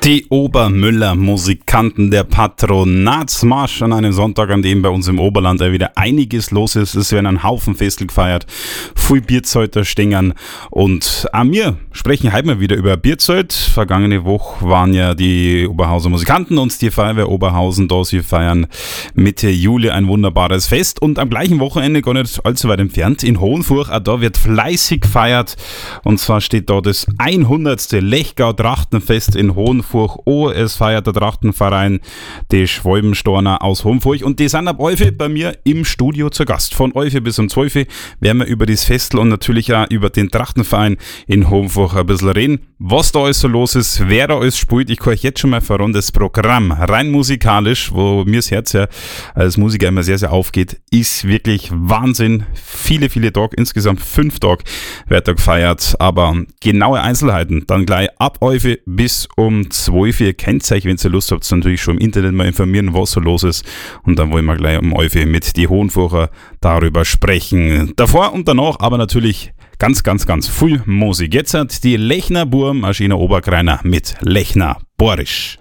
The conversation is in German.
Die Obermüller Musikanten, der Patronatsmarsch an einem Sonntag, an dem bei uns im Oberland wieder einiges los ist. Es werden ein Haufen Festel gefeiert, viel Bierzeuter stängern und an mir sprechen heute mal wieder über Bierzeut. Vergangene Woche waren ja die Oberhauser Musikanten und die Feuerwehr Oberhausen da. Sie feiern Mitte Juli ein wunderbares Fest und am gleichen Wochenende, gar nicht allzu weit entfernt, in Hohenfurch, auch da wird fleißig gefeiert und zwar steht da das 100. Lechgau-Trachtenfest in Hohenfurch. Es feiert der Trachtenverein, die Schwalbenstorner aus Hohenfurch und die sind ab 11 bei mir im Studio zu Gast. Von 11 bis um 12 werden wir über das Festel und natürlich auch über den Trachtenverein in Hohenfurch ein bisschen reden. Was da alles so los ist, wer da alles spielt, ich kann euch jetzt schon mal verraten, das Programm, rein musikalisch, wo mir das Herz ja als Musiker immer sehr, sehr aufgeht, ist wirklich Wahnsinn. Viele Tage, insgesamt 5 Tage wird da gefeiert, aber genaue Einzelheiten dann gleich ab 11 bis um 12. Ihr kennt euch, wenn ihr Lust habt, natürlich schon im Internet mal informieren, was so los ist. Und dann wollen wir gleich um 11 mit die Hohenfurcher darüber sprechen. Davor und danach aber natürlich ganz viel Musik. Jetzt hat die Lechner Burm Maschine Oberkreiner mit Lechner Borisch.